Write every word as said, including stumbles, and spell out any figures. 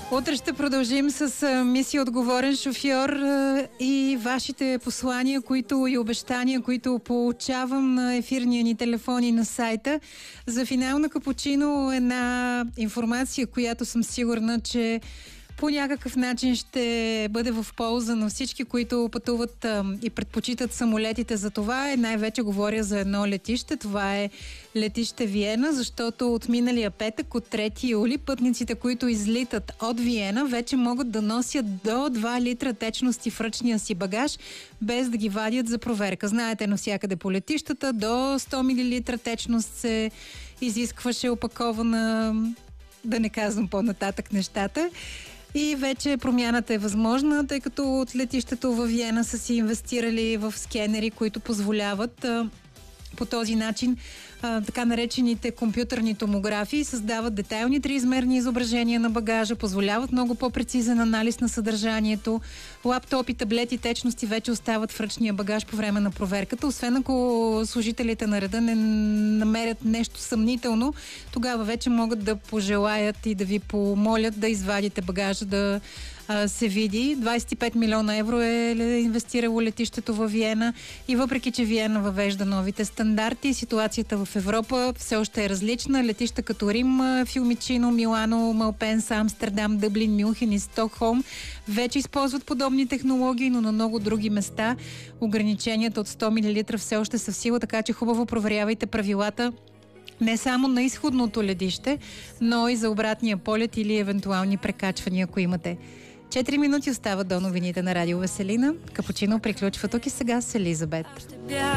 Утре ще продължим с а, мисия отговорен шофьор а, и вашите послания, които и обещания, които получавам на ефирния ни телефон и на сайта. За финал на Капучино една информация, която съм сигурна, че по някакъв начин ще бъде в полза на всички, които пътуват а, и предпочитат самолетите. За това е най-вече говоря за едно летище. Това е летище Виена, защото от миналия петък, от трети юли, пътниците, които излитат от Виена, вече могат да носят до два литра течности в ръчния си багаж, без да ги вадят за проверка. Знаете, навсякъде по летищата до сто милилитра течност се изискваше опакована, да не казвам по-нататък нещата. И вече промяната е възможна, тъй като от летището във Виена са си инвестирали в скенери, които позволяват а, по този начин а, така наречените компютърни томографии създават детайлни триизмерни изображения на багажа, позволяват много по-прецизен анализ на съдържанието. Лаптопи, таблети, течности вече остават в ръчния багаж по време на проверката. Освен ако служителите на реда не намерят нещо съмнително, тогава вече могат да пожелаят и да ви помолят да извадите багажа, да а, се види. двадесет и пет милиона евро е инвестирало летището във Виена и въпреки, че Виена въвежда новите стандарти, ситуацията в Европа все още е различна. Летища като Рим, Фиумичино, Милано, Малпенса, Амстердам, Дъблин, Мюнхен и Стокхолм вече използват подобни технологии, но на много други места ограниченията от сто милилитра все още са в сила, така че хубаво проверявайте правилата не само на изходното летище, но и за обратния полет или евентуални прекачвания, ако имате. Четири минути остават до новините на Радио Веселина. Капучино приключва тук и сега с Елизабет.